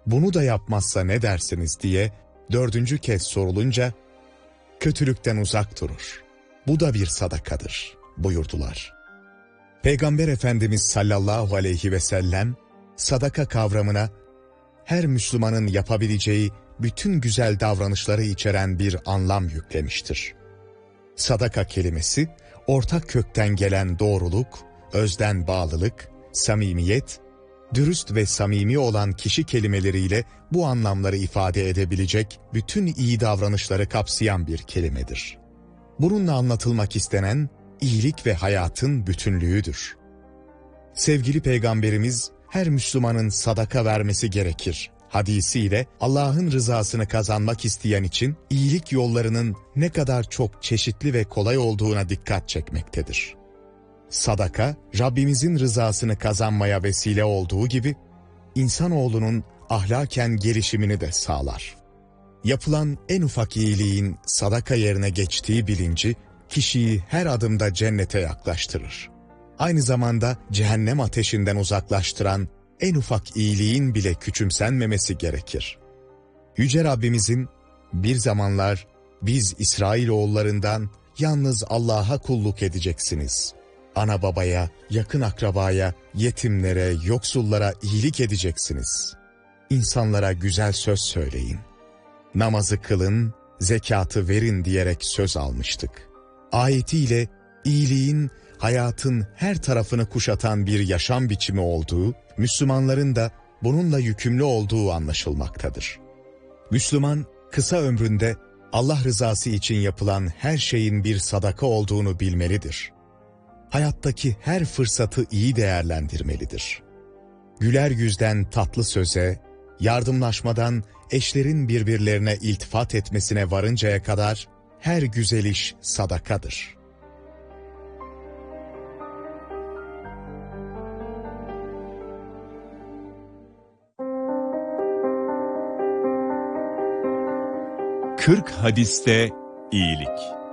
bunu da yapmazsa ne dersiniz diye 4. kez sorulunca, kötülükten uzak durur. Bu da bir sadakadır buyurdular. Peygamber Efendimiz sallallahu aleyhi ve sellem, sadaka kavramına, her Müslümanın yapabileceği bütün güzel davranışları içeren bir anlam yüklemiştir. Sadaka kelimesi, ortak kökten gelen doğruluk, özden bağlılık, samimiyet, dürüst ve samimi olan kişi kelimeleriyle bu anlamları ifade edebilecek bütün iyi davranışları kapsayan bir kelimedir. Bununla anlatılmak istenen, iyilik ve hayatın bütünlüğüdür. Sevgili Peygamberimiz, her Müslümanın sadaka vermesi gerekir hadisiyle Allah'ın rızasını kazanmak isteyen için iyilik yollarının ne kadar çok çeşitli ve kolay olduğuna dikkat çekmektedir. Sadaka, Rabbimizin rızasını kazanmaya vesile olduğu gibi, insanoğlunun ahlaken gelişimini de sağlar. Yapılan en ufak iyiliğin sadaka yerine geçtiği bilinci, kişiyi her adımda cennete yaklaştırır. Aynı zamanda cehennem ateşinden uzaklaştıran en ufak iyiliğin bile küçümsenmemesi gerekir. Yüce Rabbimizin, bir zamanlar biz İsrailoğullarından yalnız Allah'a kulluk edeceksiniz. Ana babaya, yakın akrabaya, yetimlere, yoksullara iyilik edeceksiniz. İnsanlara güzel söz söyleyin. Namazı kılın, zekatı verin diyerek söz almıştık. Ayetiyle iyiliğin hayatın her tarafını kuşatan bir yaşam biçimi olduğu, Müslümanların da bununla yükümlü olduğu anlaşılmaktadır. Müslüman, kısa ömründe Allah rızası için yapılan her şeyin bir sadaka olduğunu bilmelidir. Hayattaki her fırsatı iyi değerlendirmelidir. Güler yüzden tatlı söze, yardımlaşmadan eşlerin birbirlerine iltifat etmesine varıncaya kadar her güzel iş sadakadır. Kırk hadiste iyilik.